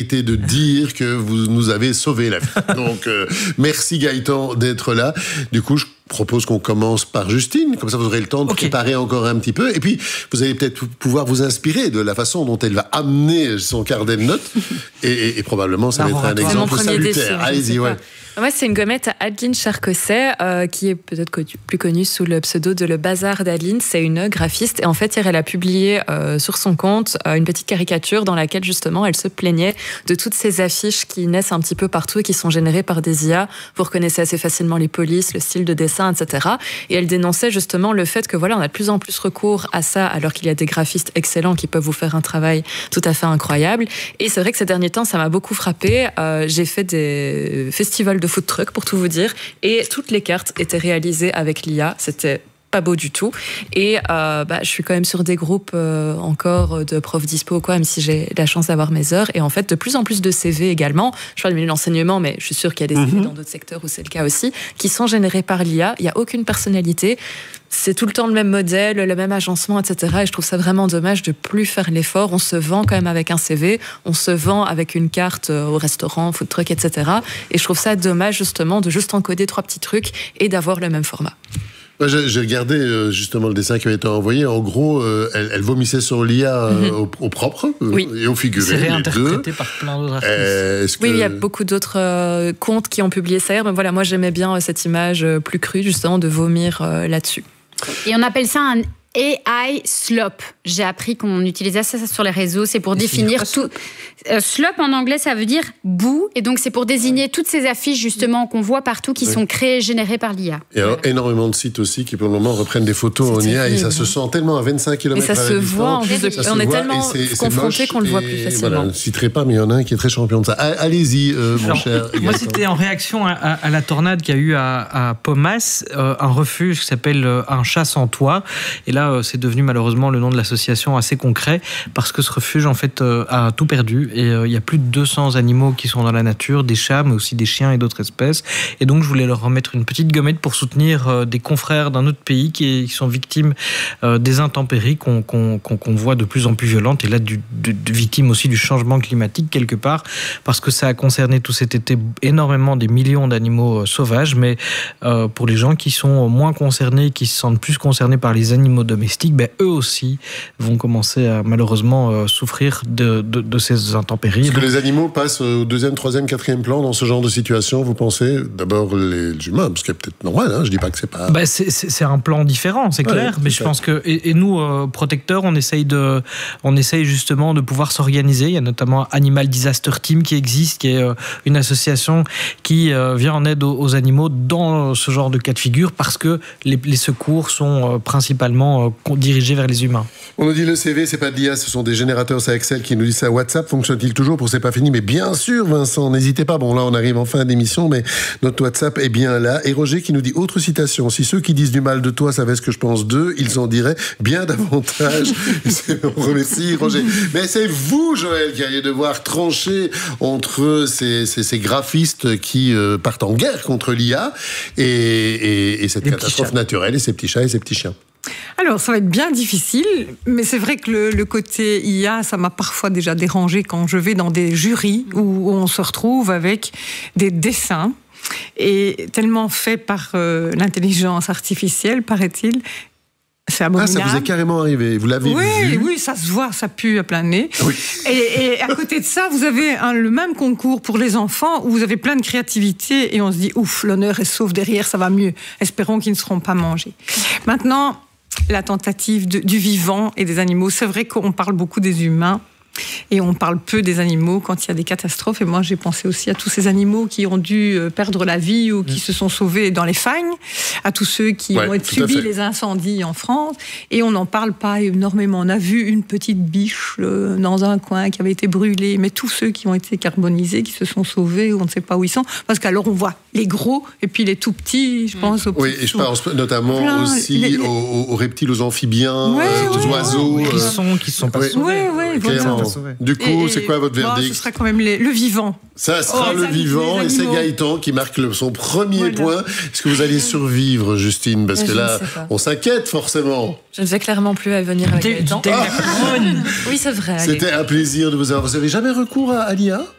mérité de dire que vous nous avez sauvé la vie. Donc, merci Gaëtan d'être là. Du coup, je propose qu'on commence par Justine, comme ça vous aurez le temps de préparer encore un petit peu, et puis vous allez peut-être pouvoir vous inspirer de la façon dont elle va amener son carnet de notes, et probablement ça va être un exemple salutaire. Allez-y, ouais. Moi, c'est une gommette à Adeline Charcosset, qui est peut-être plus connue sous le pseudo de Le Bazar d'Adeline. C'est une graphiste. Et en fait, hier, elle a publié sur son compte une petite caricature dans laquelle, justement, elle se plaignait de toutes ces affiches qui naissent un petit peu partout et qui sont générées par des IA. Vous reconnaissez assez facilement les polices, le style de dessin, etc. Et elle dénonçait justement le fait que, voilà, on a de plus en plus recours à ça, alors qu'il y a des graphistes excellents qui peuvent vous faire un travail tout à fait incroyable. Et c'est vrai que ces derniers temps, ça m'a beaucoup frappée. J'ai fait des festivals de food truck, pour tout vous dire, et toutes les cartes étaient réalisées avec l'IA. C'était pas beau du tout. Et je suis quand même sur des groupes encore de profs dispo, quoi, même si j'ai la chance d'avoir mes heures. Et en fait, de plus en plus de CV également. Je parle du milieu de l'enseignement, mais je suis sûre qu'il y a des CV dans d'autres secteurs où c'est le cas aussi, qui sont générés par l'IA. Il n'y a aucune personnalité. C'est tout le temps le même modèle, le même agencement, etc. Et je trouve ça vraiment dommage de plus faire l'effort. On se vend quand même avec un CV, on se vend avec une carte au restaurant, food truck, etc. Et je trouve ça dommage, justement, de juste encoder 3 petits trucs et d'avoir le même format. J'ai regardé justement le dessin qui avait été envoyé. En gros, elle vomissait sur l'IA au propre et au figuré. C'est réinterprété par plein d'autres artistes. Oui, il y a beaucoup d'autres comptes qui ont publié ça hier. Mais voilà, moi j'aimais bien cette image plus crue, justement, de vomir là-dessus. Et on appelle ça un AI slop. J'ai appris qu'on utilisait ça sur les réseaux. C'est pour définir tout. Slop en anglais, ça veut dire boue. Et donc, c'est pour désigner toutes ces affiches, justement, qu'on voit partout, qui sont créées, générées par l'IA. Et alors, énormément de sites aussi qui, pour le moment, reprennent des photos en IA. Et ça se sent tellement à 25 km. Et ça se voit. En plus on est tellement confrontés qu'on le voit plus facilement. Voilà, je ne citerai pas, mais il y en a un qui est très champion de ça. Allez-y, mon cher. Moi, c'était en réaction à la tornade qu'il y a eu à Pomas, un refuge qui s'appelle Un chat sans toit. Et là, c'est devenu malheureusement le nom de l'association assez concret, parce que ce refuge, en fait, a tout perdu. Et il y a plus de 200 animaux qui sont dans la nature, des chats, mais aussi des chiens et d'autres espèces. Et donc, je voulais leur remettre une petite gommette pour soutenir des confrères d'un autre pays qui sont victimes des intempéries qu'on voit de plus en plus violentes. Et là, victimes aussi du changement climatique, quelque part, parce que ça a concerné tout cet été énormément des millions d'animaux sauvages. Mais pour les gens qui sont moins concernés, qui se sentent plus concernés par les animaux domestiques, eux aussi vont commencer à malheureusement souffrir de ces intempéries. Est-ce que les animaux passent au 2e, 3e, 4e plan dans ce genre de situation, vous pensez? D'abord les humains, parce que c'est peut-être normal, je dis pas que c'est pas... c'est un plan différent, c'est clair, mais je pense que... Et nous, protecteurs, on essaye justement de pouvoir s'organiser. Il y a notamment Animal Disaster Team qui existe, qui est une association qui vient en aide aux animaux dans ce genre de cas de figure, parce que les secours sont principalement dirigés vers les humains. On nous dit le CV, c'est pas de l'IA, ce sont des générateurs, c'est Excel qui nous dit ça. WhatsApp fonctionne-t-il toujours pour C'est pas fini? Mais bien sûr, Vincent, n'hésitez pas. Bon, là, on arrive en fin d'émission, mais notre WhatsApp est bien là. Et Roger qui nous dit, autre citation, si ceux qui disent du mal de toi savaient ce que je pense d'eux, ils en diraient bien davantage. On remercie Roger. Mais c'est vous, Joël, qui allez devoir trancher entre ces graphistes qui partent en guerre contre l'IA et cette catastrophe naturelle et ces petits chats et ces petits chiens. Alors, ça va être bien difficile, mais c'est vrai que le côté IA, ça m'a parfois déjà dérangé quand je vais dans des jurys où on se retrouve avec des dessins et tellement faits par l'intelligence artificielle, paraît-il. C'est abominable. Ah, ça vous est carrément arrivé, vous l'avez vu? Oui, ça se voit, ça pue à plein nez. Oui. Et à côté de ça, vous avez le même concours pour les enfants où vous avez plein de créativité et on se dit, ouf, l'honneur est sauf, derrière ça va mieux. Espérons qu'ils ne seront pas mangés. Maintenant, la tentative du vivant et des animaux. C'est vrai qu'on parle beaucoup des humains et on parle peu des animaux quand il y a des catastrophes. Et moi, j'ai pensé aussi à tous ces animaux qui ont dû perdre la vie ou qui se sont sauvés dans les fagnes, à tous ceux qui ont subi les incendies en France. Et on n'en parle pas énormément. On a vu une petite biche dans un coin qui avait été brûlée, mais tous ceux qui ont été carbonisés, qui se sont sauvés, on ne sait pas où ils sont. Parce qu'alors, on voit les gros et puis les tout petits, je pense. Aux oui, et je pense notamment aussi aux reptiles, aux amphibiens, aux oiseaux. Qui sont pas sauvés. Du coup, c'est quoi votre verdict? Ce sera quand même le vivant. Ça sera le vivant, et c'est Gaëtan qui marque son premier point. Est-ce que vous allez survivre, Justine? Parce que là, on s'inquiète forcément. Je ne vais clairement plus à venir avec Gaëtan. Oui, c'est vrai. C'était un plaisir de vous avoir. Vous n'avez jamais recours à l'IA?